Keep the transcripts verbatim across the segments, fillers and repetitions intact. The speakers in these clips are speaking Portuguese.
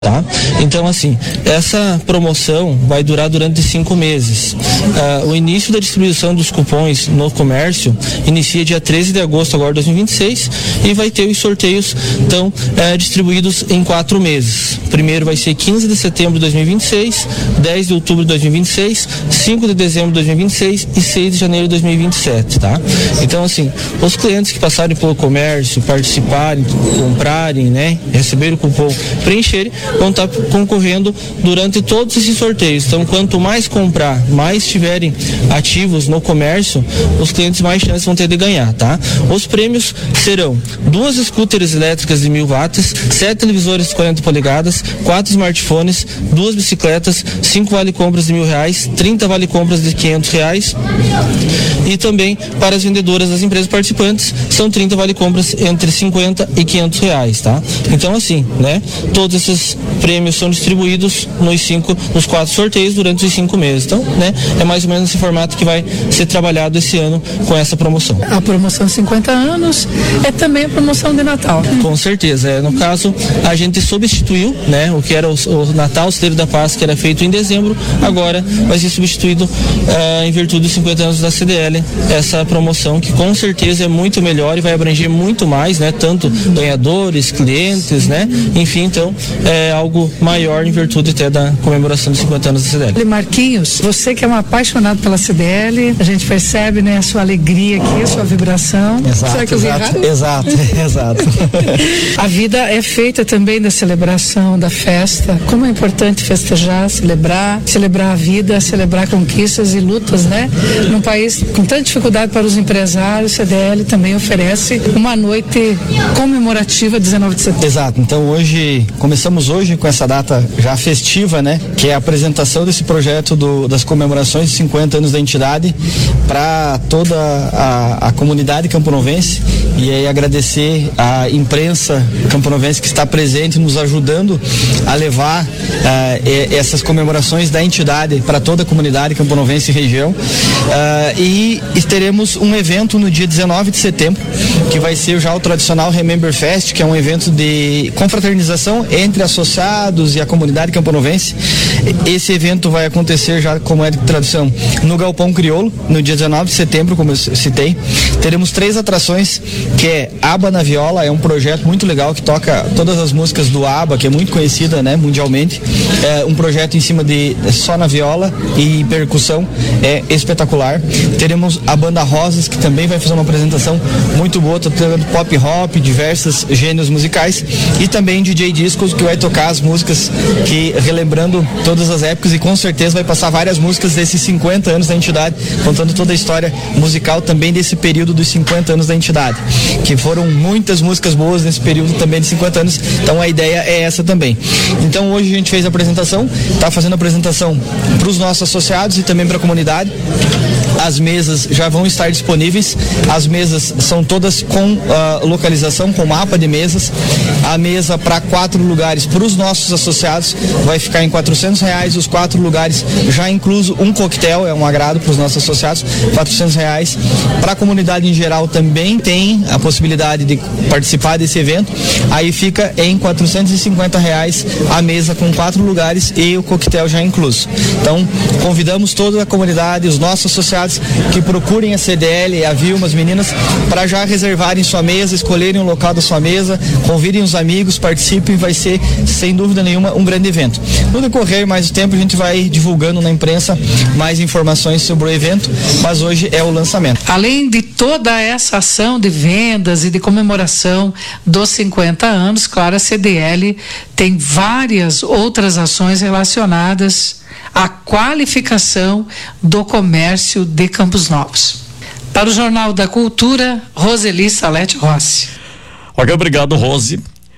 Tá? Então, assim, essa promoção vai durar durante cinco meses. Uh, o início da distribuição dos cupons no comércio inicia dia treze de agosto agora de dois mil e vinte e seis e vai ter os sorteios então uh, distribuídos em quatro meses. Primeiro vai ser quinze de setembro de dois mil e vinte e seis, dez de outubro de dois mil e vinte e seis, cinco de dezembro de dois mil e vinte e seis e seis de janeiro de dois mil e vinte e sete, tá? Então, assim, os clientes que passarem pelo comércio, participarem, comprarem, né, receberem o cupom, preencherem, vão estar concorrendo durante todos esses sorteios. Então, quanto mais comprar, mais estiverem ativos no comércio, os clientes mais chances vão ter de ganhar, tá? Os prêmios serão duas scooters elétricas de mil watts, sete televisores de quarenta polegadas, quatro smartphones, duas bicicletas, cinco vale compras de mil reais, trinta vale compras de quinhentos reais e também para as vendedoras das empresas participantes são trinta vale compras entre cinquenta e quinhentos reais, tá? Então, assim, né? Todos esses prêmios são distribuídos nos cinco, nos quatro sorteios durante os cinco meses. Então, né, é mais ou menos esse formato que vai ser trabalhado esse ano com essa promoção. A promoção cinquenta anos é também a promoção de Natal. Com certeza. É, no caso, a gente substituiu, né, o que era o, o Natal, o Celeiro da Paz, que era feito em dezembro, agora vai ser substituído uh, em virtude dos cinquenta anos da C D L, essa promoção que com certeza é muito melhor e vai abranger muito mais, né, tanto ganhadores, clientes, né, enfim, então é algo maior em virtude até da comemoração dos cinquenta anos da C D L. Marquinhos, você que é um apaixonado pela C D L, a gente percebe, né, a sua alegria aqui, a sua vibração. Exato, Será que eu vi exato, errado? exato, exato. A vida é feita também da celebração, da festa. Como é importante festejar, celebrar, celebrar a vida, celebrar conquistas e lutas, né? Num país com tanta dificuldade para os empresários, C D L também oferece uma noite comemorativa dezenove de setembro. Exato, então hoje, começamos hoje com essa data já festiva, né? Que é a apresentação desse projeto do, das comemorações de cinquenta anos da entidade para toda a, a comunidade camponovense e aí agradecer a imprensa camponovense que está presente nos ajudando a levar uh, e, essas comemorações da entidade para toda a comunidade camponovense e região. Uh, e, e teremos um evento no dia dezenove de setembro que vai ser já o tradicional Remember Fest, que é um evento de confraternização entre associados e a comunidade camponovense. Esse evento vai acontecer já, como é de tradição, no Galpão Crioulo, no dia dezenove de setembro, como eu citei. Teremos três atrações, que é ABBA na Viola, é um projeto muito legal que toca todas as músicas do ABBA, que é muito conhecida, né, mundialmente. É um projeto em cima de só na viola e percussão, é espetacular. Teremos a banda Rosas, que também vai fazer uma apresentação muito boa, tocando pop hop, diversos gêneros musicais, e também D J Discos, que vai tocar as músicas que relembrando todas as épocas e com certeza vai passar várias músicas desses cinquenta anos da entidade, contando toda a história musical também desse período dos cinquenta anos da entidade, que foram muitas músicas boas nesse período também de cinquenta anos, então a ideia é essa também. Então hoje a gente fez a apresentação, está fazendo a apresentação para os nossos associados e também para a comunidade. As mesas já vão estar disponíveis, as mesas são todas com uh, localização, com mapa de mesas. A mesa para quatro lugares para os nossos associados vai ficar em quatrocentos reais, os quatro lugares já incluso um coquetel, é um agrado para os nossos associados, quatrocentos reais. Para a comunidade em geral também tem a possibilidade de participar desse evento, aí fica em quatrocentos e cinquenta reais a mesa com quatro lugares e o coquetel já incluso. Então convidamos toda a comunidade, os nossos associados que procurem a C D L, a Vilma, as meninas, para já reservarem sua mesa, escolherem o local da sua mesa, convidem os amigos, participem, vai ser sem dúvida nenhuma um grande evento. No decorrer mais do tempo a gente vai divulgando na imprensa mais informações sobre o evento, mas hoje é o lançamento. Além de toda essa ação de vendas e de comemoração dos cinquenta anos, claro, a C D L tem várias outras ações relacionadas à qualificação do comércio de Campos Novos. Para o Jornal da Cultura, Roseli Salete Rossi. Ok, obrigado, Rose.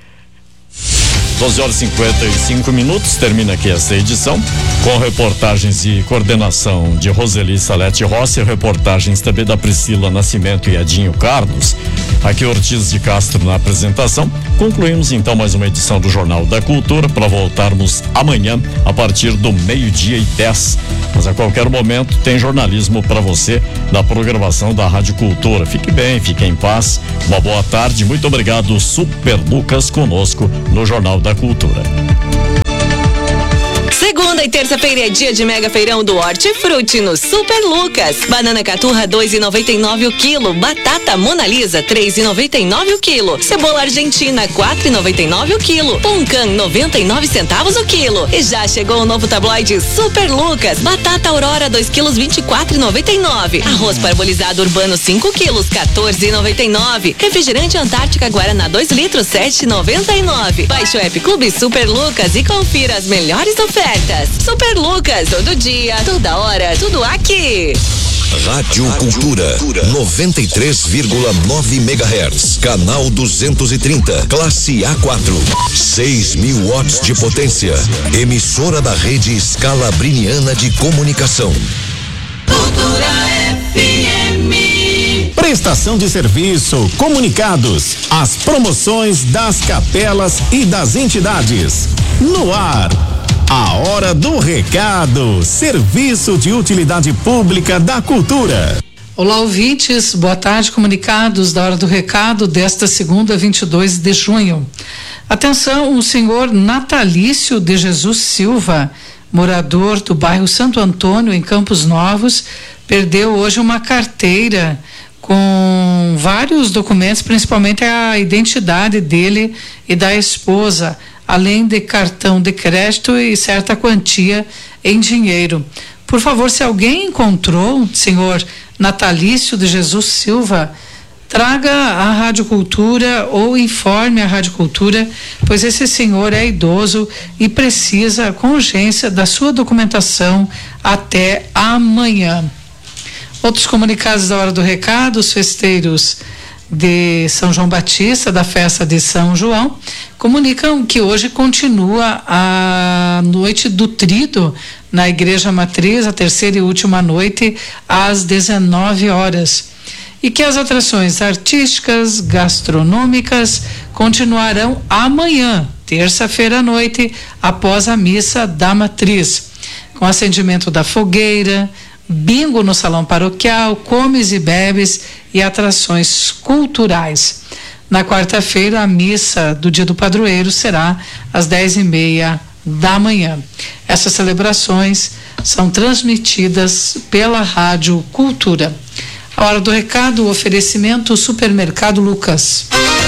doze horas e cinquenta e cinco minutos, termina aqui essa edição, com reportagens e coordenação de Roseli Salete Rossi, reportagens também da Priscila Nascimento e Edinho Carlos. Aqui Ortiz de Castro na apresentação. Concluímos então mais uma edição do Jornal da Cultura para voltarmos amanhã a partir do meio-dia e dez. Mas a qualquer momento tem jornalismo para você na programação da Rádio Cultura. Fique bem, fique em paz. Uma boa tarde, muito obrigado, Super Lucas, conosco no Jornal da Cultura. Segunda e terça-feira é dia de mega feirão do Hortifruti no Super Lucas. Banana caturra dois e noventa e nove o quilo. Batata Mona Lisa três e noventa e nove o quilo. Cebola argentina quatro e noventa e nove o quilo. Puncan noventa e nove centavos o quilo. E já chegou o novo tabloide Super Lucas. Batata Aurora dois quilos vinte e quatro e noventa e nove. Arroz parbolizado urbano cinco quilos quatorze e noventa e nove. Refrigerante Antártica Guaraná dois litros sete e noventa e nove. Baixe o app Clube Super Lucas e confira as melhores ofertas. Super Lucas, todo dia, toda hora, tudo aqui. Rádio Cultura, noventa e três vírgula nove megahertz, canal duzentos e trinta, classe A quatro, seis mil watts de potência, emissora da rede Scalabriniana de Comunicação. Cultura F M. Prestação de serviço, comunicados, as promoções das capelas e das entidades. No ar. A hora do recado, serviço de utilidade pública da cultura. Olá, ouvintes, boa tarde, comunicados da hora do recado desta segunda, vinte e dois de junho. Atenção, o senhor Natalício de Jesus Silva, morador do bairro Santo Antônio, em Campos Novos, perdeu hoje uma carteira com vários documentos, principalmente a identidade dele e da esposa, além de cartão de crédito e certa quantia em dinheiro. Por favor, se alguém encontrou, senhor Natalício de Jesus Silva, traga a Rádio Cultura ou informe a Rádio Cultura, pois esse senhor é idoso e precisa com urgência da sua documentação até amanhã. Outros comunicados da hora do recado, os festeiros de São João Batista, da festa de São João, comunicam que hoje continua a noite do Trido na Igreja Matriz, a terceira e última noite, às dezenove horas. E que as atrações artísticas, gastronômicas continuarão amanhã, terça-feira à noite, após a missa da Matriz, com acendimento da fogueira, bingo no salão paroquial, comes e bebes e atrações culturais. Na quarta-feira, a missa do Dia do Padroeiro será às dez e meia da manhã. Essas celebrações são transmitidas pela Rádio Cultura. A hora do recado, o oferecimento Supermercado Lucas.